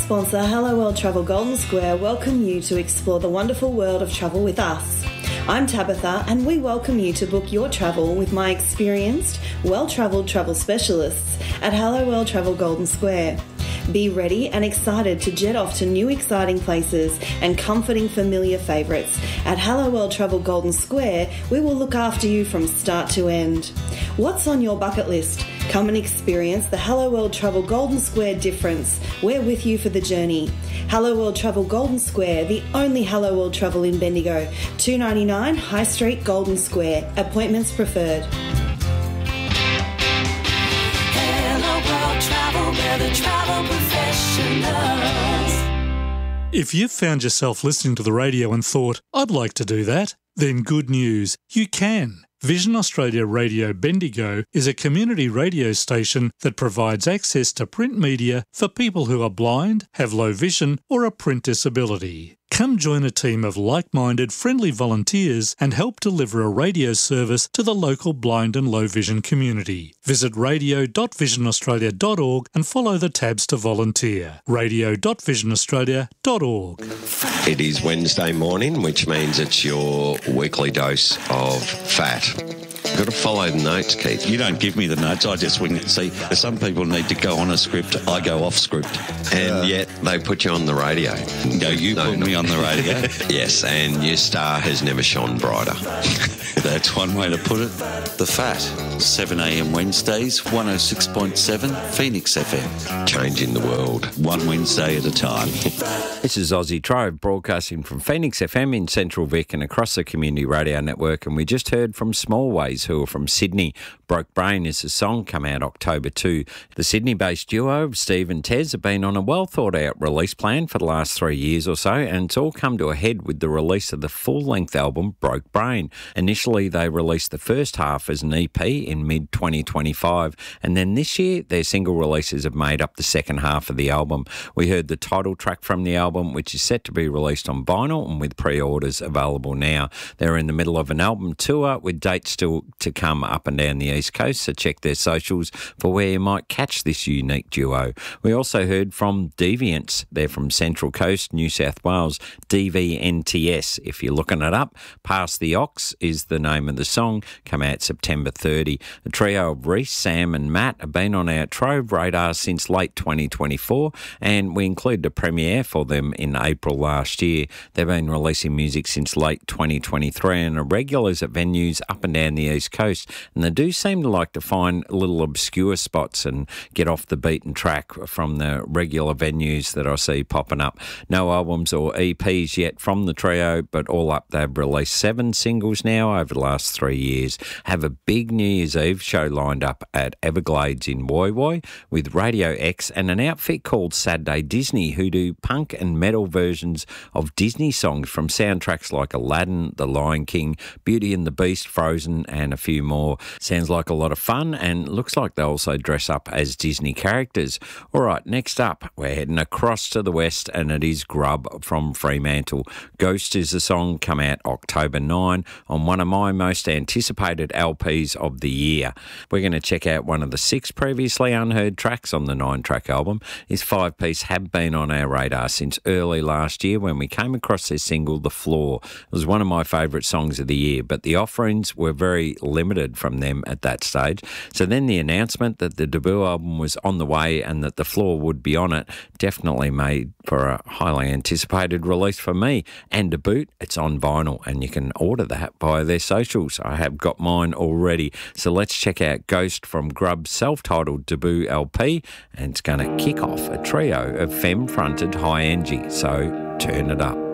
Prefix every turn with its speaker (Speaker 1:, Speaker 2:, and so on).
Speaker 1: sponsor, Hello World Travel Golden Square, welcome you to explore the wonderful world of travel with us. I'm Tabitha, and we welcome you to book your travel with my experienced, well-travelled travel specialists at Hello World Travel Golden Square. Be ready and excited to jet off to new exciting places and comforting familiar favourites. At Hello World Travel Golden Square, we will look after you from start to end. What's on your bucket list? Come and experience the Hello World Travel Golden Square difference. We're with you for the journey. Hello World Travel Golden Square, the only Hello World Travel in Bendigo. $2.99 High Street, Golden Square. Appointments preferred.
Speaker 2: The travel professionals.
Speaker 3: If you've found yourself listening to the radio and thought, I'd like to do that, then good news, you can. Vision Australia Radio Bendigo is a community radio station that provides access to print media for people who are blind, have low vision or a print disability. Come join a team of like-minded, friendly volunteers and help deliver a radio service to the local blind and low vision community. Visit radio.visionaustralia.org and follow the tabs to volunteer. radio.visionaustralia.org.
Speaker 4: It is Wednesday morning, which means it's your weekly dose of fat. You've got to follow the notes, Keith.
Speaker 5: You don't give me the notes, I just wing it. See, some people need to go on a script, I go off script.
Speaker 4: And yet they put you on the radio.
Speaker 5: No, you put me on the radio.
Speaker 4: Yes, and your star has never shone brighter.
Speaker 5: That's one way to put it. The Fat, 7am Wednesdays, 106.7 Phoenix FM.
Speaker 4: Changing the world.
Speaker 5: One Wednesday at a time.
Speaker 6: This is Aussie Trove broadcasting from Phoenix FM in Central Vic and across the Community Radio Network, and we just heard from Smallways, who are from Sydney. Broke Brain is a song, come out October 2. The Sydney-based duo of Steve and Tez have been on a well-thought-out release plan for the last 3 years or so, and it's all come to a head with the release of the full-length album Broke Brain. Initially, they released the first half as an EP in mid-2025, and then this year, their single releases have made up the second half of the album. We heard the title track from the album, which is set to be released on vinyl and with pre-orders available now. They're in the middle of an album tour with dates still to come up and down the East Coast, so check their socials for where you might catch this unique duo. We also heard from Deviants. They're from Central Coast, New South Wales, DVNTS. If you're looking it up, Past the Ox is the name of the song, come out September 30. The trio of Reese, Sam and Matt have been on our Trove radar since late 2024, and we included a premiere for them in April last year. They've been releasing music since late 2023 and are regulars at venues up and down the East Coast, and they do seem to like to find little obscure spots and get off the beaten track from the regular venues that I see popping up. No albums or EPs yet from the trio, but all up they've released 7 singles now over the last 3 years. Have a big New Year's Eve show lined up at Everglades in Woy Woy with Radio X and an outfit called Saturday Disney, who do punk and metal versions of Disney songs from soundtracks like Aladdin, The Lion King, Beauty and the Beast, Frozen and a few more. Sounds like a lot of fun and looks like they also dress up as Disney characters. All right, next up, we're heading across to the west and it is Grub from Fremantle. Ghost is the song, come out October 9 on one of my most anticipated LPs of the year. We're going to check out one of the 6 previously unheard tracks on the 9-track album. This 5-piece had been on our radar since early last year when we came across their single, The Floor. It was one of my favourite songs of the year, but the offerings were very limited from them at that stage. So then the announcement that the debut album was on the way and that The Floor would be on it definitely made for a highly anticipated release for me. And to boot, it's on vinyl and you can order that via their socials. I have got mine already. So let's check out Ghost from Grub's self-titled debut LP, and it's going to kick off a trio of femme-fronted high energy. So turn it up.